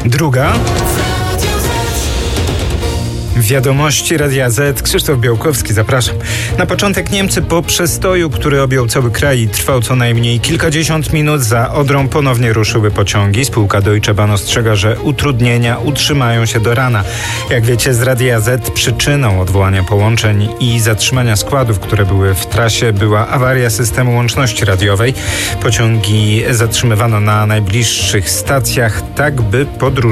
Druga. Wiadomości Radia Z. Krzysztof Białkowski, zapraszam. Na początek Niemcy po przestoju, który objął cały kraj i trwał co najmniej kilkadziesiąt minut, za Odrą ponownie ruszyły pociągi. Spółka Deutsche Bahn ostrzega, że utrudnienia utrzymają się do rana. Jak wiecie z Radia Z, przyczyną odwołania połączeń i zatrzymania składów, które były w trasie, była awaria systemu łączności radiowej. Pociągi zatrzymywano na najbliższych stacjach, tak by podróż